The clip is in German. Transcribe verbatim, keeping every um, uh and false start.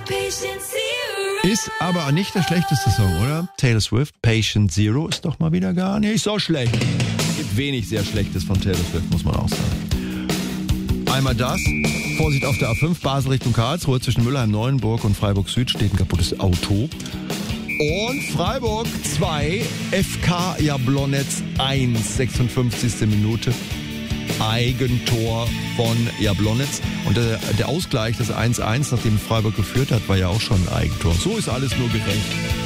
Ist aber nicht der schlechteste Song, oder? Taylor Swift, Patient Zero ist doch mal wieder gar nicht so schlecht. Es gibt wenig sehr Schlechtes von Taylor Swift, muss man auch sagen. Einmal das. Vorsicht auf der A fünf, Basel Richtung Karlsruhe. Zwischen Mülheim, Neuenburg und Freiburg Süd steht ein kaputtes Auto. Und Freiburg zwei, F K Jablonetz eins, sechsundfünfzigste Minute. Eigentor von Jablonetz. Und der, der Ausgleich, das eins eins, nachdem Freiburg geführt hat, war ja auch schon ein Eigentor. So ist alles nur gerecht.